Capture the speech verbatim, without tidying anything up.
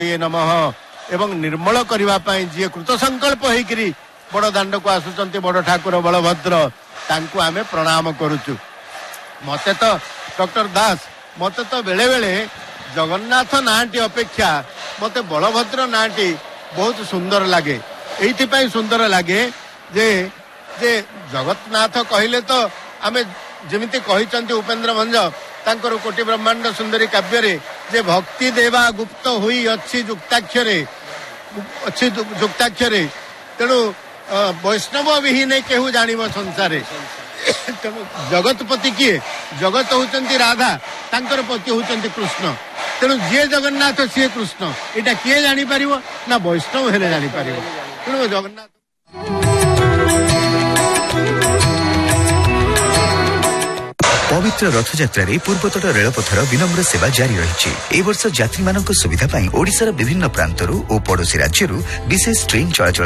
नमः एवं निर्मल करने जी कृत संकल्प होकरी बड़ दाण्ड को आसुचंती बड़ ठाकुर बलभद्र तांको आमे प्रणाम करुचु। मते तो डॉक्टर दास मते तो बेले बेले जगन्नाथ नाटी अपेक्षा मते बलभद्र नाटी बहुत सुंदर लगे। एइथिपाई सुंदर लगे जे जे जगन्नाथ कहले तो आमे जेमिति कहिचंती उपेंद्र भंज तांकर कोटि ब्रह्मांड सुंदरी काव्य रे जे भक्ति देवा गुप्त हुई अच्छी जुक्ताक्षरे अच्छी जुक्ताक्षरे तेणु वैष्णव विहीन केहू जानिब संसारे तेणु जगतपति किए जगत होचंती राधा तांकर पति होचंती कृष्ण तेणु जी जगन्नाथ सी कृष्ण एटा किए जानी परिवो ना वैष्णव हेले जानी परिवो। तेणु जगन्नाथ पवित्र रथयात्रा पूर्वतट रेलपथर विनम्र सेवा जारी रही। ए वर्ष यात्री मानक सुविधा ओडिशार विभिन्न प्रांतरू और पड़ोशी राज्यरू विशेष ट्रेन चलाचल